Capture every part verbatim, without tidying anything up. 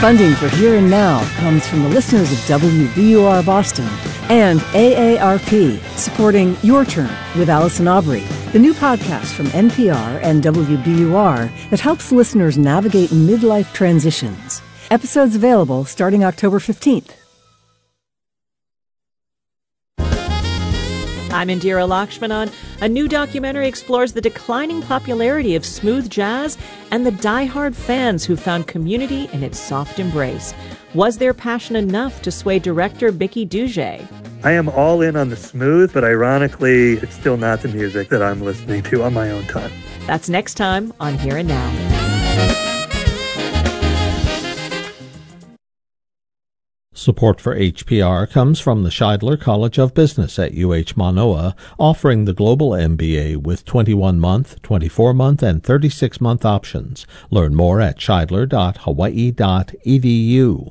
Funding for Here and Now comes from the listeners of W B U R Boston and A A R P, supporting Your Turn with Allison Aubrey, the new podcast from N P R and W B U R that helps listeners navigate midlife transitions. Episodes available starting October fifteenth. I'm Indira Lakshmanan. A new documentary explores the declining popularity of smooth jazz and the die-hard fans who found community in its soft embrace. Was their passion enough to sway director Bicky Duge? I am all in on the smooth, but ironically, it's still not the music that I'm listening to on my own time. That's next time on Here and Now. Support for H P R comes from the Shidler College of Business at U H Manoa, offering the Global M B A with twenty-one month, twenty-four month, and thirty-six month options. Learn more at shidler dot hawaii dot e d u.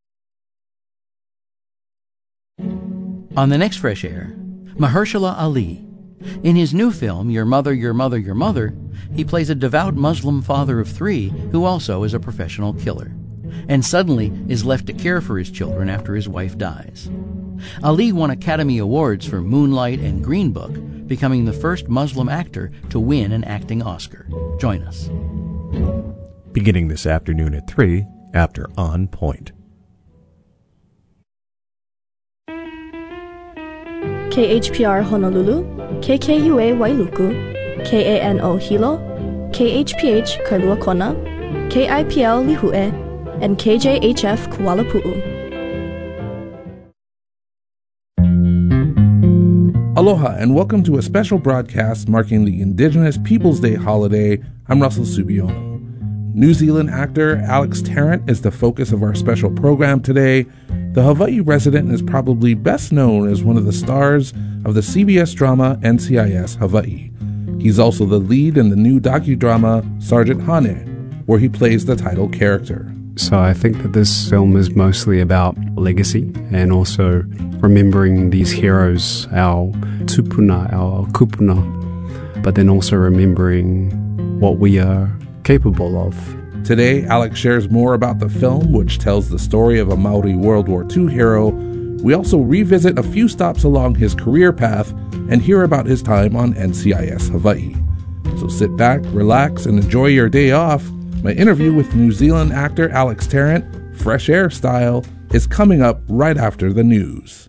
On the next Fresh Air, Mahershala Ali. In his new film, Your Mother, Your Mother, Your Mother, he plays a devout Muslim father of three who also is a professional killer, and suddenly is left to care for his children after his wife dies. Ali won Academy Awards for Moonlight and Green Book, becoming the first Muslim actor to win an acting Oscar. Join us. Beginning this afternoon at three, after On Point. K H P R Honolulu, K K U A Wailuku, K A N O Hilo, K H P H Kailua Kona, K I P L Lihue, and K J H F Kuala Pu'u. Aloha and welcome to a special broadcast marking the Indigenous Peoples Day holiday. I'm Russell Subiono. New Zealand actor Alex Tarrant is the focus of our special program today. The Hawaii resident is probably best known as one of the stars of the C B S drama N C I S Hawaii. He's also the lead in the new docudrama Sergeant Hane, where he plays the title character. So I think that this film is mostly about legacy and also remembering these heroes, our tupuna, our kupuna, but then also remembering what we are capable of. Today, Alex shares more about the film, which tells the story of a Maori World War Two hero. We also revisit a few stops along his career path and hear about his time on N C I S Hawaii. So sit back, relax, and enjoy your day off. My interview with New Zealand actor Alex Tarrant, Fresh Air style, is coming up right after the news.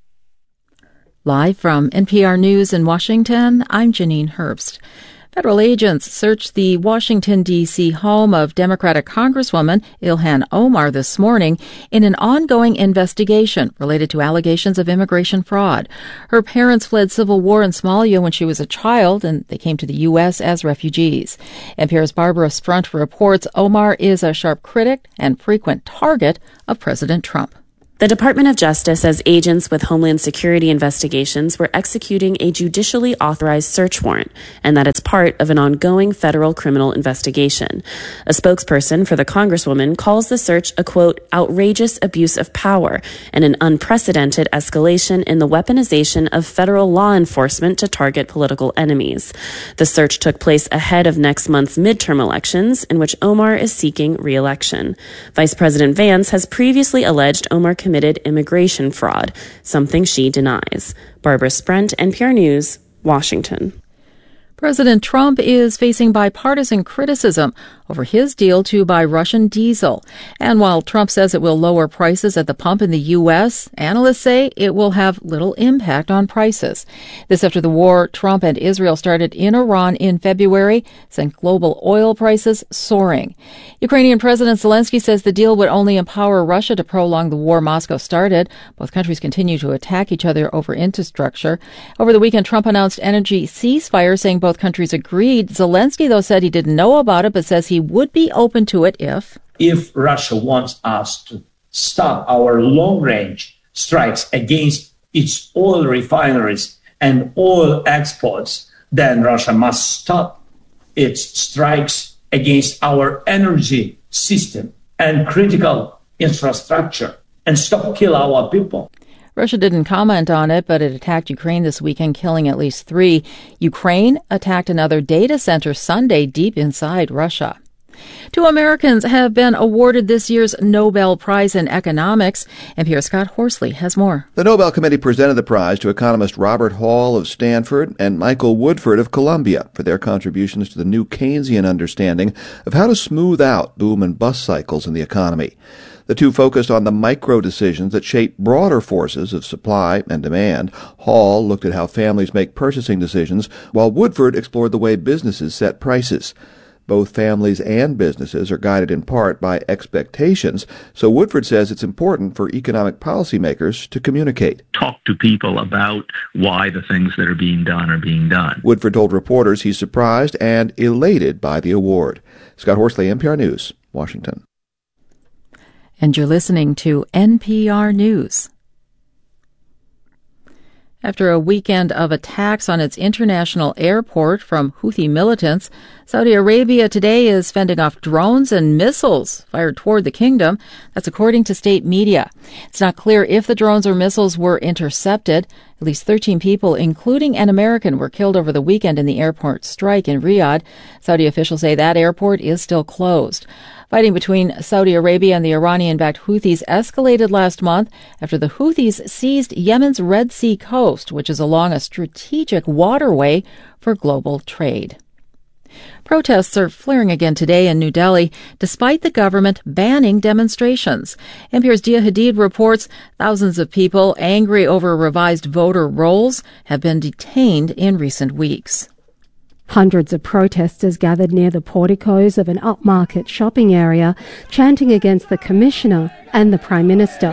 Live from N P R News in Washington, I'm Janine Herbst. Federal agents searched the Washington, D C home of Democratic Congresswoman Ilhan Omar this morning in an ongoing investigation related to allegations of immigration fraud. Her parents fled civil war in Somalia when she was a child, and they came to the U S as refugees. N P R's Barbara Sprunt reports Omar is a sharp critic and frequent target of President Trump. The Department of Justice says agents with Homeland Security investigations were executing a judicially authorized search warrant and that it's part of an ongoing federal criminal investigation. A spokesperson for the Congresswoman calls the search a, quote, outrageous abuse of power and an unprecedented escalation in the weaponization of federal law enforcement to target political enemies. The search took place ahead of next month's midterm elections, in which Omar is seeking re-election. Vice President Vance has previously alleged Omar committed immigration fraud, something she denies. Barbara Sprent, N P R News, Washington. President Trump is facing bipartisan criticism over his deal to buy Russian diesel. And while Trump says it will lower prices at the pump in the U S, analysts say it will have little impact on prices. This after the war Trump and Israel started in Iran in February sent global oil prices soaring. Ukrainian President Zelensky says the deal would only empower Russia to prolong the war Moscow started. Both countries continue to attack each other over infrastructure. Over the weekend, Trump announced energy ceasefire, saying both countries agreed. Zelensky, though, said he didn't know about it, but says he would be open to it if... If Russia wants us to stop our long-range strikes against its oil refineries and oil exports, then Russia must stop its strikes against our energy system and critical infrastructure and stop killing our people. Russia didn't comment on it, but it attacked Ukraine this weekend, killing at least three. Ukraine attacked another data center Sunday deep inside Russia. Two Americans have been awarded this year's Nobel Prize in Economics. N P R's Scott Horsley has more. The Nobel Committee presented the prize to economist Robert Hall of Stanford and Michael Woodford of Columbia for their contributions to the new Keynesian understanding of how to smooth out boom and bust cycles in the economy. The two focused on the micro decisions that shape broader forces of supply and demand. Hall looked at how families make purchasing decisions, while Woodford explored the way businesses set prices. Both families and businesses are guided in part by expectations, so Woodford says it's important for economic policymakers to communicate. Talk to people about why the things that are being done are being done. Woodford told reporters he's surprised and elated by the award. Scott Horsley, N P R News, Washington. And you're listening to N P R News. After a weekend of attacks on its international airport from Houthi militants, Saudi Arabia today is fending off drones and missiles fired toward the kingdom. That's according to state media. It's not clear if the drones or missiles were intercepted. At least thirteen people, including an American, were killed over the weekend in the airport strike in Riyadh. Saudi officials say that airport is still closed. Fighting between Saudi Arabia and the Iranian-backed Houthis escalated last month after the Houthis seized Yemen's Red Sea coast, which is along a strategic waterway for global trade. Protests are flaring again today in New Delhi, despite the government banning demonstrations. N P R's Dia Hadid reports thousands of people angry over revised voter rolls have been detained in recent weeks. Hundreds of protesters gathered near the porticos of an upmarket shopping area, chanting against the commissioner and the Prime Minister.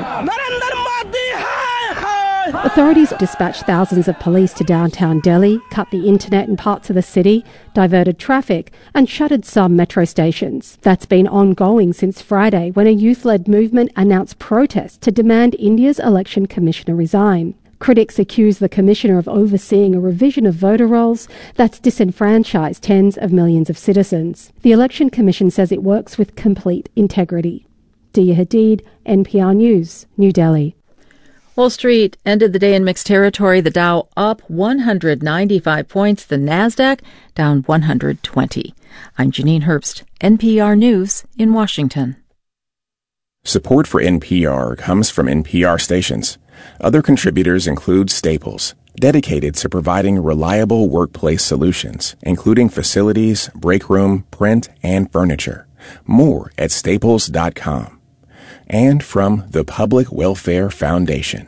Authorities dispatched thousands of police to downtown Delhi, cut the internet in parts of the city, diverted traffic, and shuttered some metro stations. That's been ongoing since Friday, when a youth-led movement announced protests to demand India's election commissioner resign. Critics accuse the commissioner of overseeing a revision of voter rolls that's disenfranchised tens of millions of citizens. The Election Commission says it works with complete integrity. Dia Hadid, N P R News, New Delhi. Wall Street ended the day in mixed territory. The Dow up one hundred ninety-five points, the Nasdaq down one hundred twenty. I'm Janine Herbst, N P R News in Washington. Support for N P R comes from N P R stations. Other contributors include Staples, dedicated to providing reliable workplace solutions, including facilities, break room, print, and furniture. More at staples dot com. And from the Public Welfare Foundation.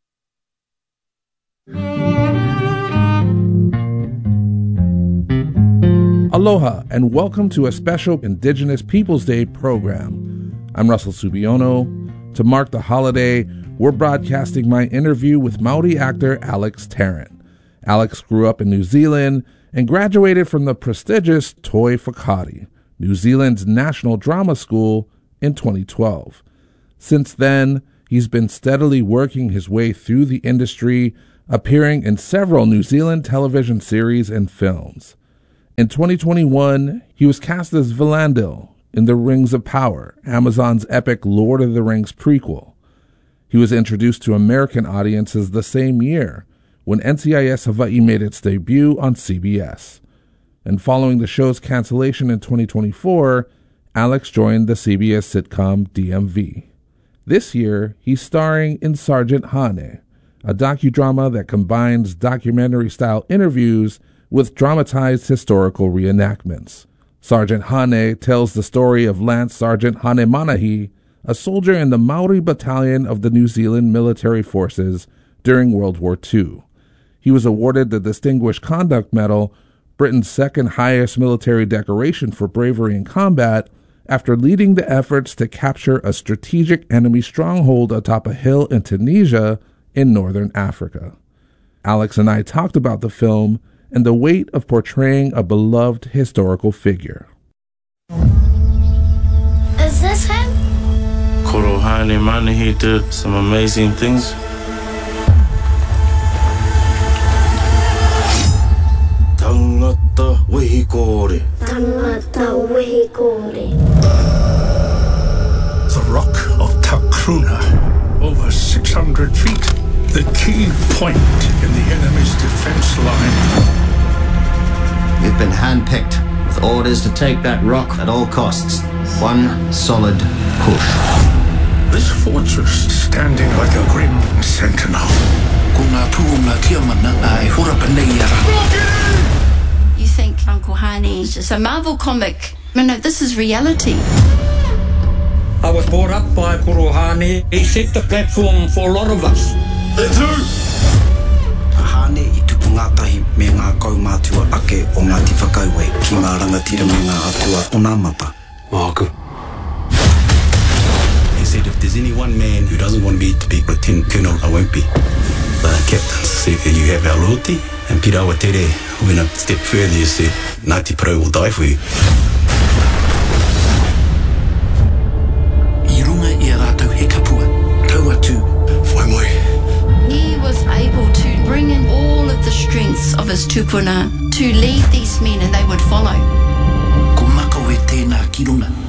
Aloha, and welcome to a special Indigenous Peoples Day program. I'm Russell Subiono. To mark the holiday, we're broadcasting my interview with Maori actor Alex Tarrant. Alex grew up in New Zealand and graduated from the prestigious Toi Whakaari, New Zealand's national drama school, in twenty twelve. Since then, he's been steadily working his way through the industry, appearing in several New Zealand television series and films. In twenty twenty-one, he was cast as Villandil in The Rings of Power, Amazon's epic Lord of the Rings prequel. He was introduced to American audiences the same year, when N C I S Hawaii made its debut on C B S. And following the show's cancellation in twenty twenty-four, Alex joined the C B S sitcom D M V. This year, he's starring in Sergeant Hane, a docudrama that combines documentary-style interviews with dramatized historical reenactments. Sergeant Hane tells the story of Lance Sergeant Hane Manahi, a soldier in the Maori Battalion of the New Zealand Military Forces during World War Two. He was awarded the Distinguished Conduct Medal, Britain's second highest military decoration for bravery in combat, after leading the efforts to capture a strategic enemy stronghold atop a hill in Tunisia in northern Africa. Alex and I talked about the film and the weight of portraying a beloved historical figure. Is this him? Koro Hane Manahi did some amazing things. Tangata Wehikore. Tangata Wehikore. The Rock of Takruna, over six hundred feet, the key point in the enemy's defense line. We've been handpicked with with orders to take that rock at all costs. One solid push. This fortress standing like a grim sentinel. You think Uncle Hani is just a Marvel comic? No, no, this is reality. I was brought up by Kuro Hani. He set the platform for a lot of us. That's who? Hane I tupu ngātahi me ngā kaumātua ake o Ngāti Whakauwei ki ngā rangatira me ngā atua o nā mapa. Māku. He said if there's any one man who doesn't want me to be Lieutenant Colonel, I won't be. The captain said you have our loyalty, and Pira Awatere went a step further. He said Ngāti Porou will die for you. I runga I a rātou he kapua, tau atu, whai moi. He was able to bring in all of the strengths of his tupuna to lead these men and they would follow. Ko maka we tēnā ki runga.